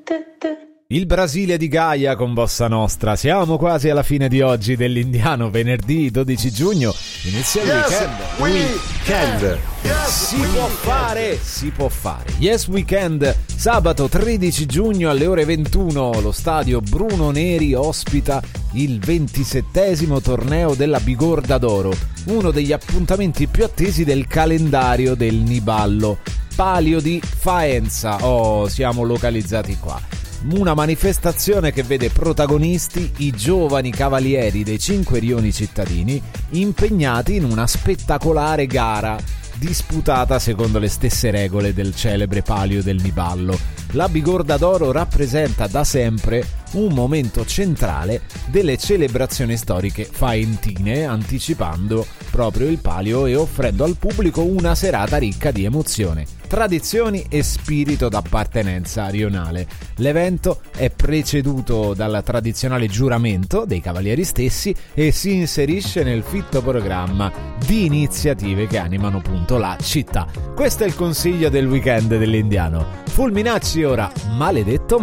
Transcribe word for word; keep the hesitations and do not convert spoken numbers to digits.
Il Brasile di Gaia con Bossa Nostra. Siamo quasi alla fine di oggi dell'Indiano, venerdì dodici giugno. Inizia il yes, weekend. Weekend. Yes, si weekend. può fare, si può fare. Yes Weekend, sabato tredici giugno alle ore ventuno. Lo stadio Bruno Neri ospita il ventisettesimo torneo della Bigorda d'Oro, uno degli appuntamenti più attesi del calendario del Niballo. Palio di Faenza. Oh, siamo localizzati qua. Una manifestazione che vede protagonisti i giovani cavalieri dei cinque rioni cittadini impegnati in una spettacolare gara disputata secondo le stesse regole del celebre Palio del Niballo. La Bigorda d'Oro rappresenta da sempre un momento centrale delle celebrazioni storiche faentine, anticipando proprio il Palio e offrendo al pubblico una serata ricca di emozione, tradizioni e spirito d'appartenenza rionale. L'evento è preceduto dal tradizionale giuramento dei cavalieri stessi e si inserisce nel fitto programma di iniziative che animano appunto la città. Questo è il consiglio del weekend dell'Indiano. Fulminacci ora, maledetto